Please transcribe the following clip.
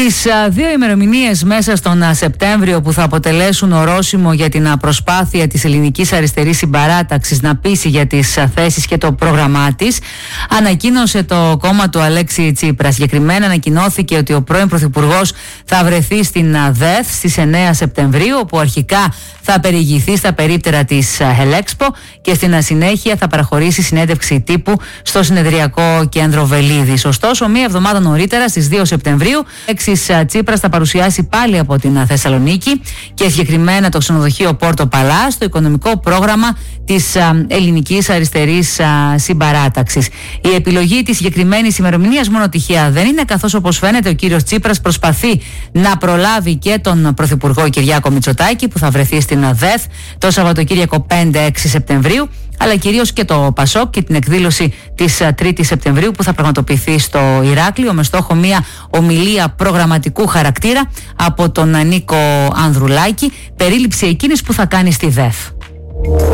Τις δύο ημερομηνίες μέσα στον Σεπτέμβριο που θα αποτελέσουν ορόσημο για την προσπάθεια της ελληνικής αριστερής συμπαράταξης να πείσει για τις θέσεις και το πρόγραμμά της, ανακοίνωσε το κόμμα του Αλέξη Τσίπρα. Συγκεκριμένα ανακοινώθηκε ότι ο πρώην Πρωθυπουργός θα βρεθεί στην ΔΕΘ στις 9 Σεπτεμβρίου, όπου αρχικά θα περιηγηθεί στα περίπτερα της Helexpo και στην συνέχεια θα παραχωρήσει συνέντευξη τύπου στο συνεδριακό κέντρο Βελίδης. Ωστόσο, μία εβδομάδα νωρίτερα, στις 2 Σεπτεμβρίου, Τσίπρας θα παρουσιάσει πάλι από την Θεσσαλονίκη και συγκεκριμένα το ξενοδοχείο Πόρτο Παλάς το οικονομικό πρόγραμμα της ελληνικής αριστερής συμπαράταξης. Η επιλογή της συγκεκριμένης ημερομηνίας μόνο τυχαία δεν είναι, καθώς όπως φαίνεται ο κύριος Τσίπρας προσπαθεί να προλάβει και τον Πρωθυπουργό Κυριάκο Μητσοτάκη που θα βρεθεί στην ΔΕΘ το Σαββατοκύριακο 5-6 Σεπτεμβρίου, αλλά κυρίως και το ΠΑΣΟΚ και την εκδήλωση της 3ης Σεπτεμβρίου που θα πραγματοποιηθεί στο Ηράκλειο με στόχο μια ομιλία προγραμματικού χαρακτήρα από τον Νίκο Ανδρουλάκη, περίληψη εκείνης που θα κάνει στη ΔΕΘ.